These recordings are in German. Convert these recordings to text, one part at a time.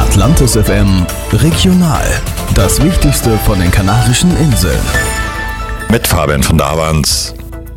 Atlantis FM Regional. Das Wichtigste von den Kanarischen Inseln. Mit Fabian von Davans.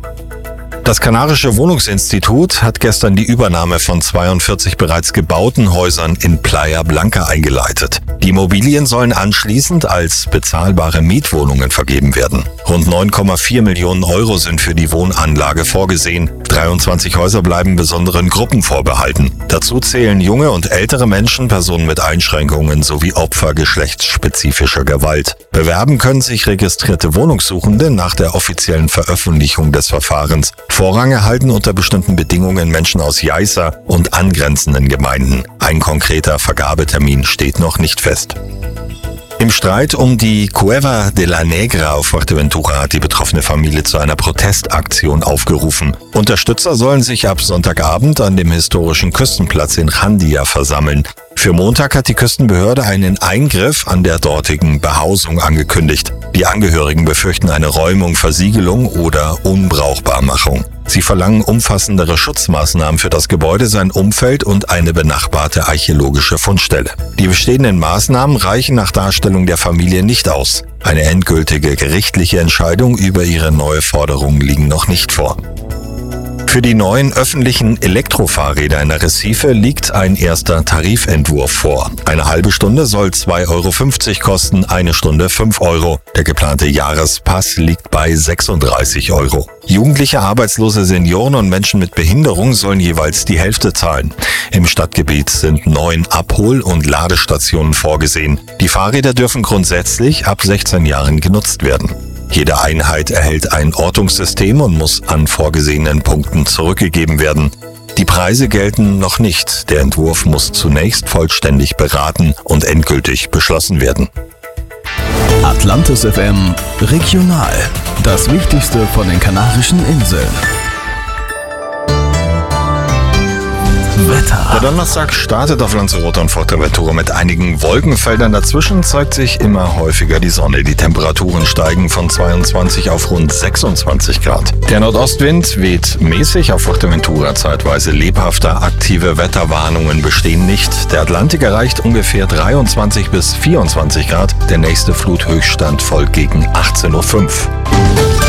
Das Kanarische Wohnungsinstitut hat gestern die Übernahme von 42 bereits gebauten Häusern in Playa Blanca eingeleitet. Die Immobilien sollen anschließend als bezahlbare Mietwohnungen vergeben werden. Rund 9,4 Millionen Euro sind für die Wohnanlage vorgesehen. 23 Häuser bleiben besonderen Gruppen vorbehalten. Dazu zählen junge und ältere Menschen, Personen mit Einschränkungen sowie Opfer geschlechtsspezifischer Gewalt. Bewerben können sich registrierte Wohnungssuchende nach der offiziellen Veröffentlichung des Verfahrens. Vorrang erhalten unter bestimmten Bedingungen Menschen aus Jaiza und angrenzenden Gemeinden. Ein konkreter Vergabetermin steht noch nicht fest. Im Streit um die Cueva de la Negra auf Fuerteventura hat die betroffene Familie zu einer Protestaktion aufgerufen. Unterstützer sollen sich ab Sonntagabend an dem historischen Küstenplatz in Jandia versammeln. Für Montag hat die Küstenbehörde einen Eingriff an der dortigen Behausung angekündigt. Die Angehörigen befürchten eine Räumung, Versiegelung oder Unbrauchbarmachung. Sie verlangen umfassendere Schutzmaßnahmen für das Gebäude, sein Umfeld und eine benachbarte archäologische Fundstelle. Die bestehenden Maßnahmen reichen nach Darstellung der Familie nicht aus. Eine endgültige gerichtliche Entscheidung über ihre neue Forderung liegen noch nicht vor. Für die neuen öffentlichen Elektrofahrräder in Arrecife liegt ein erster Tarifentwurf vor. Eine halbe Stunde soll 2,50 € kosten, eine Stunde 5 €. Der geplante Jahrespass liegt bei 36 €. Jugendliche, arbeitslose Senioren und Menschen mit Behinderung sollen jeweils die Hälfte zahlen. Im Stadtgebiet sind 9 Abhol- und Ladestationen vorgesehen. Die Fahrräder dürfen grundsätzlich ab 16 Jahren genutzt werden. Jede Einheit erhält ein Ortungssystem und muss an vorgesehenen Punkten zurückgegeben werden. Die Preise gelten noch nicht. Der Entwurf muss zunächst vollständig beraten und endgültig beschlossen werden. Atlantis FM Regional. Das Wichtigste von den Kanarischen Inseln. Wetter. Der Donnerstag startet auf Lanzarote und Fuerteventura mit einigen Wolkenfeldern. Dazwischen zeigt sich immer häufiger die Sonne. Die Temperaturen steigen von 22 auf rund 26 Grad. Der Nordostwind weht mäßig, auf Fuerteventura zeitweise lebhafter. Aktive Wetterwarnungen bestehen nicht. Der Atlantik erreicht ungefähr 23 bis 24 Grad. Der nächste Fluthöchststand folgt gegen 18:05 Uhr.